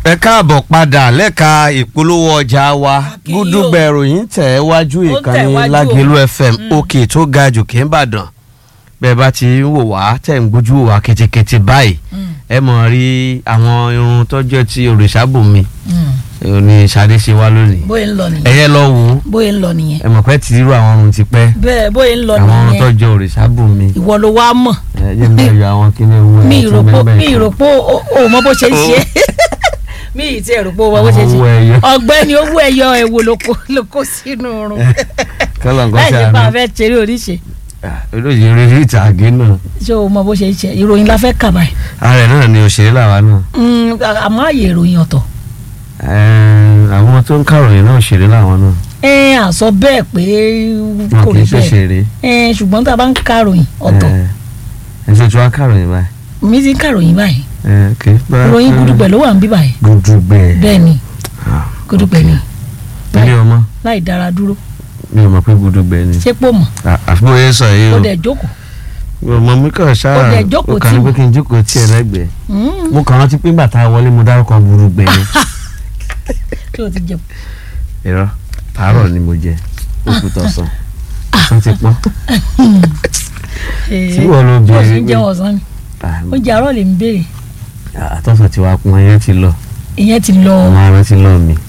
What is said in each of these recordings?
ẹ káàbọ̀ padà lẹ́ka ìpolówó ọjà wa Gúdúgbẹ̀ ìròyìn tẹ̀ wájú ìkànnì Lágelú FM òkè tó ga jù kí n bàdàn bẹ́ẹ̀ bá ti ń wò wá tẹ̀ ń gbójú wá ketekete báyìí ẹ mọ̀ rí àwọn irun tọ́jọ́ tí Òrìṣàbùnmi ní Ṣadé ṣe wá lónìí bóyá ń lọ nìyẹn ẹ̀yẹ lọ wò ó bóyá ń lọ nìyẹn ẹ mọ̀ pé ti rú àwọn ọrùn ti pẹ́ bẹ́ẹ̀ bóyá ń lọ nìyẹn àwọn ọrùn tọ́jọ́ Òrìṣàbùnmi ìwọ ló wá mọ̀ ẹ mi ò yọ àwọn kíní owó ẹ mi ìròpó o mọ bó ṣe ń ṣe mi ì tí ẹ̀rù pé o mọ bó ṣe ń ṣe ọ̀gbẹ́ni owó ẹyọ ẹ̀wò ló kó sínú oorun láì ṣe bá a fẹ́ ṣeré oríṣi olóyè orí ìtàgé náà. ṣé o mọ bó ṣe ń ṣe ìròyìn la fẹ́ kà báyìí. ààrẹ náà ni òṣèré làwa náà. àmọ́ àyè ìròyìn ọ̀tọ̀. àwọn tó ń kàròyìn náà òṣèré làwọn náà. à sọ bẹ́ẹ̀ pé kò rí bẹ́ẹ̀ ṣùgbọ́n tá a bá ń kàròyìn ọ̀tọ̀. ẹ ṣe tí wàá kàròyìn báyìí. mi ti ń kàròyìn báyìí. ìròyìn Gúdúgbẹ̀ ló wà ń bí báyìí. Gúdúgbẹ̀. bẹ́ẹ̀ ni Gúdúgbẹ̀ ni. ilé ọmọ. láì dára dúró. mi ò mọ̀ pé Gúdúgbẹ̀ ni. ṣé pò mọ̀. àfihàn yẹn sọ yìí o. ó dẹ̀ jókòó. mo mú kàn ṣáà ó dẹ̀ jókòó tí mo. ó kàn ní pé kí n jókòó tí ẹ lẹ́gbẹ̀ẹ́. mo kàn rántí pé nígbà tá a wọlé mo dárúkọ Gúdúgbẹ̀ ni. kí ló ti jẹ. irọ́ àárọ̀ ni mo jẹ òkú tọ̀sán ó ti pọ́n. tí wọ́n ló béèrè pé. bó ṣe ń jẹun ọ̀sán ni oúnjẹ àárọ̀ lè ń béèrè. àtọ́sán ti wá kún ẹyẹ ti lọ. ìyẹn ti lọ. ọmọ ara ti lọ mi.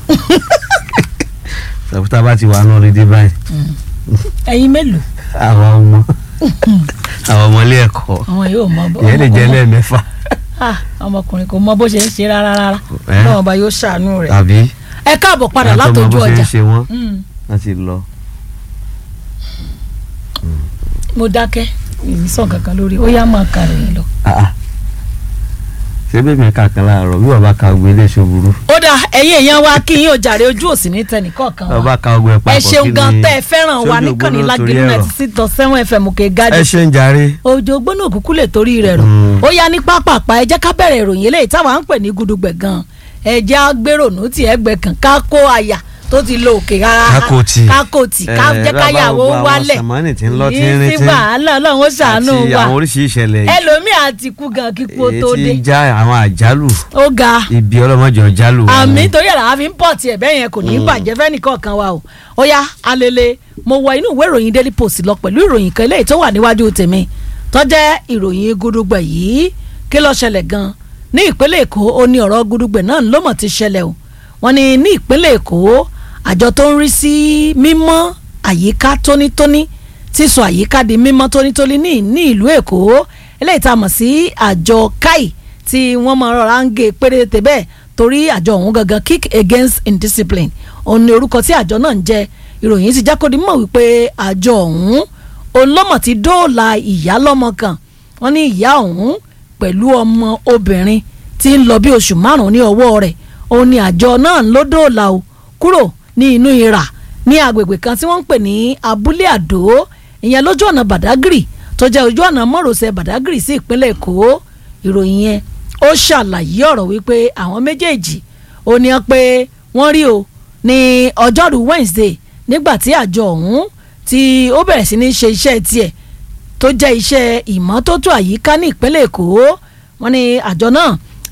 sọ̀tà bá ti wà náà rí dé báyìí. ẹ̀yin mélòó. àwọn ọmọ ilé ẹ̀kọ́. àwọn yóò mọ bó. ìyẹn lè jẹ́ lẹ́ẹ̀mẹ́fà. ọmọkùnrin kò mọ bó ṣe ń ṣe rárá náà ọba yóò ṣàánú rẹ̀. àbí. ẹ káàbọ̀ padà látọjú ọjà. àtọmọ bó ṣe ń ṣe wọ́n láti lọ. mo dákẹ́ ìrísàn kankan lórí ó yá máa kà rẹ̀ lọ. ṣé bẹ́ẹ̀ mi kà kan láàárọ̀ bí wọ́n bá ka ogun ilé iṣẹ́ burú. ó dà ẹ̀yin èèyàn wa kí yín ó jàre ojú òsì ní tẹnìkọ̀ọ̀kan wa. wọ́n bá ka ogun ẹ̀ papọ̀ ẹ ṣeun gan tẹ́ ẹ fẹ́ràn wa níkànnì Lágelú 96.7 FM òkè gájù. ẹ ṣe ń jàre. òjò gbóná òkúkú lè torí rẹ̀ rò. ó yá ní pápápá ẹ jẹ́ ká bẹ̀rẹ̀ ìròyìn eléyìí táwa ń pè ní Gúdúgbẹ̀ gan. ẹ jẹ́ agbérònú tí ẹgbẹ́ kan ká kó àyà tó ti lo òkè rárá kákòtì ká jẹ́ káyàwó wálẹ̀ yìí sí wàhálà Ọlọ́run ó ṣàánú wa àti àwọn oríṣiríṣi ìṣẹ̀lẹ̀ yìí ẹlòmíì àti kú gan kíkú tó dé èyí ti já àwọn àjálù ó ga ibi ọlọ́mọdé ọ̀jálù wa àmì torí àlàáfíà fi ń pọ̀ tiẹ̀ bẹ́ẹ̀ yẹn kò ní í bàjẹ́ fẹ́nìkọ̀ọ̀kan wa o ó yá alele mo wọ inú ìwé ìròyìn Daily Post lọ pẹ̀lú ìròyìn kan eléyìí tó wà níwájú tèmi tó jẹ́ ìròyìn Gúdúgbẹ̀ yìí kí ló ṣẹlẹ̀ gan ní ìpínlẹ̀ Èkó ó ní ọ̀rọ̀ Gúdúgbẹ̀ náà ló mọ̀ ti ṣẹlẹ̀ o wọ́n ní ní ìpínlẹ̀ Èkó àjọ tó ń rí sí mímọ́ àyíká tónítóní sísọ àyíká di mímọ́ tónítóní ní ìlú Èkó eléyìí tá a mọ̀ sí àjọ KAI tí wọ́n máa rọra ń gé péréte bẹ́ẹ̀ torí àjọ ọ̀hún gangan Kick Against Indiscipline òun ni orúkọ tí àjọ náà ń jẹ́ ìròyìn ti jákòdì mọ̀ wípé àjọ ọ̀hún olómọ̀ ti dóòlà ìyá lọ́mọ kan wọ́n ní ìyá ọ̀hún pẹ̀lú ọmọ obìnrin tí ń lọ bí oṣù 5 ní ọwọ́ rẹ̀ òun ni àjọ náà ló dóòlà o kúrò ní inú ìrà ní agbègbè kan tí wọ́n ń pè ní Abúlé Àdó ìyẹn lójú ọ̀nà Badagry tó jẹ́ ojú ọ̀nà mọ́rọ̀sẹ̀ Badagry sí ìpínlẹ̀ Èkó ìròyìn yẹn ó ṣàlàyé ọ̀rọ̀ wípé àwọn méjèèjì ó ní pé wọ́n rí o ní ọjọ́rú Wednesday nígbà tí àjọ ọ̀hún tí ó bẹ̀rẹ̀ sí ní ṣe iṣẹ́ tiẹ̀ tó jẹ́ iṣẹ́ ìmọ́tótó àyíká ní ìpínlẹ̀ Èkó wọ́n ní àjọ náà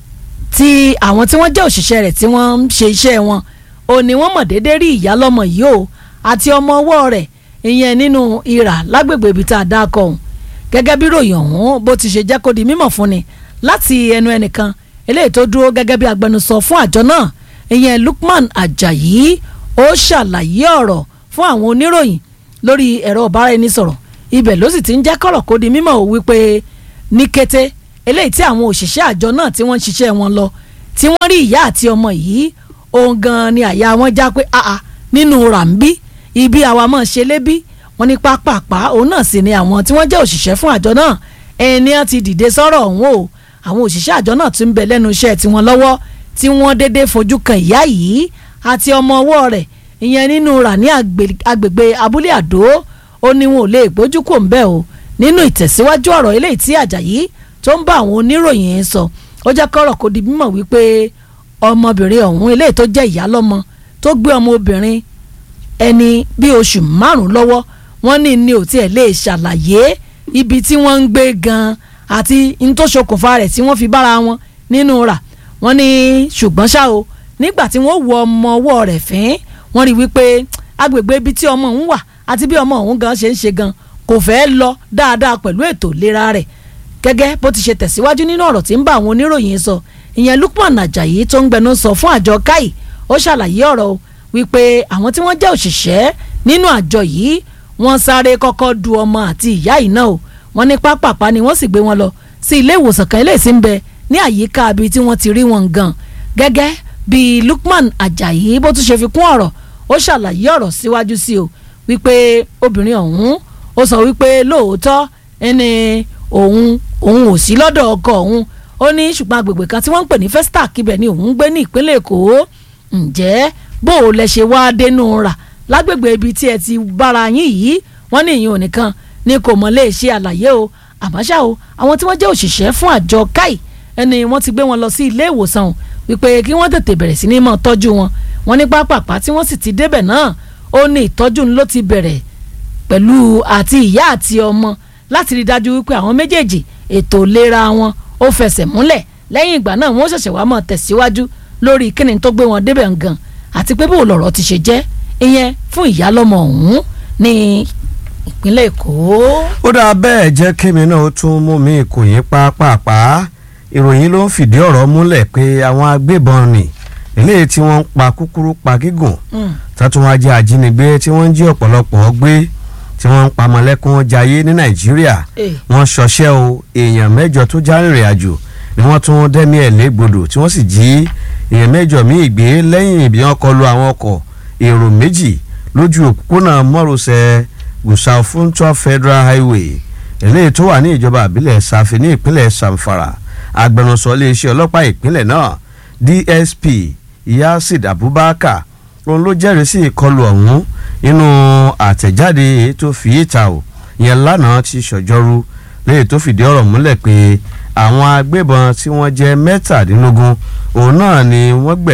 tí àwọn tí wọ́n jẹ́ òṣìṣẹ́ rẹ̀ tí wọ́n ń ṣe iṣẹ́ wọn ó ní wọ́n mọ̀ déédéé rí ìyá lọ́mọ yìí o àti ọmọ ọwọ́ rẹ̀ ìyẹn nínú ìrà lágbègbè ibi tá a dá kọ ọ̀hún gẹ́gẹ́ bí ròyìn ọ̀hún bó ti ṣe jẹ́ kó di mímọ̀ fún ni láti ẹnu ẹnìkan eléyìí tó dúró gẹ́gẹ́ bí agbẹnusọ fún àjọ náà ìyẹn Lukman Ajayi ó ṣàlàyé ọ̀rọ̀ fún àwọn oníròyìn lórí ẹ̀rọ ìbáraẹnisọ̀rọ̀ ibẹ̀ ló sì ti ń jẹ́ kọ̀rọ̀ kó di mímọ̀ wípé ní kété eléyìí tí àwọn òṣìṣẹ́ àjọ náà tí wọ́n ń ṣiṣẹ́ wọn lọ tí wọ́n rí ìyá àti ọmọ yìí òun gan ni àyà wọn já pé nínú ràǹbí ibi àwa máa ṣe lébí wọn ní pápápá òun náà sì ni àwọn tí wọ́n jẹ́ òṣìṣẹ́ fún àjọ náà ẹni á ti dìde sọ́rọ̀ ọ̀hún o àwọn òṣìṣẹ́ àjọ náà ti ń bẹ lẹ́nu iṣẹ́ tiwọn lọ́wọ́ tí wọ́n dédé fojú kan ìyá yìí àti ọmọ ọwọ́ rẹ̀ ìyẹn nínú rà ní agbègbè Abúlé Àdó ó ní wọn ò lè gbójú kò ń bẹ̀ o nínú ìtẹ̀síwájú ọ̀rọ̀ eléyìí tí Àjàyí tó ń bá àwọn oníròyìn sọ ó jẹ́ kọ́rọ̀ kó di mímọ̀ wípé ọmọbìnrin ọ̀hún eléyìí tó jẹ́ ìyá lọ́mọ tó gbé ọmọ obìnrin ẹni bí oṣù 5 lọ́wọ́ wọ́n ní ò tiẹ̀ lè ṣàlàyé ibi tí wọ́n ń gbé gan àti n tó ṣokùnfà rẹ̀ tí wọ́n fi bára wọn nínú rà wọ́n ní ṣùgbọ́n ṣá o nígbà tí wọ́n wọ ọmọ ọwọ́ rẹ̀ fín wọ́n rí wípé agbègbè ibi tí ọmọ òun wà àti bí ọmọ òun gan ṣe ń ṣe gan kò fẹ́ lọ dáadáa pẹ̀lú ètò ìlera rẹ̀ gẹ́gẹ́ bó ti ṣe tẹ̀síwájú nínú ọ̀rọ̀ tí ń bá àwọn oníròyìn sọ ìyẹn Lukman Ajayi tó ń gbẹnu sọ fún àjọ káì ó ṣàlàyé ọ̀rọ̀ wípé àwọn tí wọ́n jẹ́ òṣìṣẹ́ nínú àjọ yìí wọ́n sáré kọ́kọ́ du ọmọ àti ìyá yìí náà o wọ́n ní pápápá ni wọ́n sì gbé wọn lọ sí ilé ìwòsàn kan eléyìí ń bẹ ní àyíká ibi tí wọ́n ti rí wọn gan gẹ́gẹ́ bí Lukman Ajayi bó tún ṣe fi kún ọ̀rọ̀ ó ṣàlàyé ọ̀rọ̀ síwájú sí o wípé obìnrin ọ̀hún ó sọ wípé lóòótọ́ ẹni òun ò sí lọ́dọ̀ ọkọ òun ó ní ṣùgbọ́n agbègbè kan tí wọ́n ń pè ní Festac ibẹ̀ ni òun ń gbé ní ìpínlẹ̀ Èkó ǹjẹ́ bó o lẹ ṣe wá dénú rà lágbègbè ibi tí ẹ ti bára yín yìí wọ́n ní ìyẹn ònìkan ni kò mọ̀ lè ṣe àlàyé o àmọ́ ṣá o àwọn tí wọ́n jẹ́ òṣìṣẹ́ fún àjọ káì ẹni wọ́n ti gbé wọn lọ sí ilé ìwòsàn wípé kí wọ́n tètè bẹ̀rẹ̀ sí ní máa tọ́jú wọn wọ́n ní pápápá tí wọ́n sì ti débẹ̀ náà ó ní ìtọ́jú ló ti bẹ̀rẹ̀ pẹ̀lú àti ìyá àti ọmọ láti rí dájú wípé àwọn méjèèjì ètò ìlera wọn ó fẹsẹ̀ múlẹ̀ lẹ́yìn ìgbà náà wọ́n ṣẹ̀ṣẹ̀ wá máa tẹ̀síwájú lórí kíni tó gbé wọn débẹ̀ gan àti pé bó lọ̀rọ̀ ti ṣe jẹ́ ìyẹn fún ìyálọ́mọ ọ̀hún ní ìpínlẹ̀ Èkó. ó dáa bẹ́ẹ̀ jẹ́ kémi náà ó tún mú mi ìkòyí pápápá ìròyìn ló ń fìdí ọ̀rọ̀ múlẹ̀ pé àwọn agbébọn ni eléyìí tí wọ́n ń pa kúkúrú pa gígùn tátún wá jẹ́ ajínigbé tí wọ́n ń jí ọ̀pọ̀lọpọ̀ gbé tí wọ́n ń pa mọ̀lẹ́kùn jayé ní Nàìjíríà wọ́n ṣọṣẹ́ o èèyàn 8 tó já rìnrìn àjò ni wọ́n tún dẹ́mi ẹ̀ légbodò tí wọ́n sì jí èèyàn 8 míì gbé lẹ́yìn ìbí wọn kọlu àwọn ọkọ̀ èrò 2 lójú òpópónà mọ́rọ̀sẹ̀ Gusau Funtua Federal Highway eléyìí tó wà ní ìjọba àbílẹ̀ Safi ní ìpínlẹ̀ Samfara agbẹnusọ iléeṣẹ́ ọlọ́pàá ìpínlẹ̀ náà DSP Yasid Abubakar òun ló jẹ́rìí sí ìkọlù ọ̀hún nínú àtẹ̀jáde tó fi ìta ò yẹn lánàá ti ṣọjọ́rú léyìí tó fìdí ọ̀rọ̀ múlẹ̀ pé àwọn agbébọn tí wọ́n jẹ́ 17 òun náà ni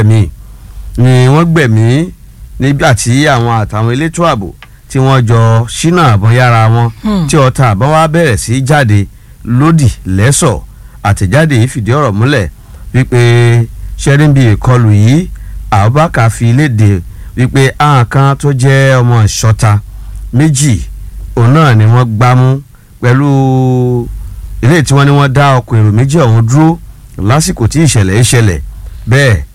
wọ́n gbẹ̀mí nígbà tí àwọn àtàwọn elétò ààbò tí wọ́n jọ ṣínà àbọ̀n yára wọn tí ọta àbọ̀n wá bẹ̀rẹ̀ sí jáde lódì lẹ́sọ̀ àtẹ̀jáde yìí fìdí ọ̀rọ̀ múlẹ̀ wípé ṣẹ́rìnbí ìkọlù yìí Abubakar fi léde wípé àwọn kan tó jẹ́ ọmọ ìṣọ́ta 2 òun náà ni wọ́n gbámú pẹ̀lú ilé tí wọ́n ní wọ́n dá ọkọ̀ èrò 2 ọ̀hún dúró lásìkò tí ìṣẹ̀lẹ̀ bẹ́ẹ̀